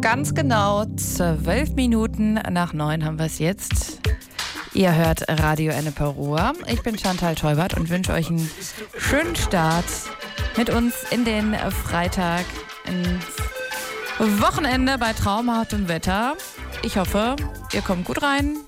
Ganz genau 12 Minuten nach 9 haben wir es jetzt. Ihr hört Radio Ennepe Ruhr. Ich bin Chantal Teubert und wünsche euch einen schönen Start mit uns in den Freitag, ins Wochenende bei traumhaftem Wetter. Ich hoffe, ihr kommt gut rein.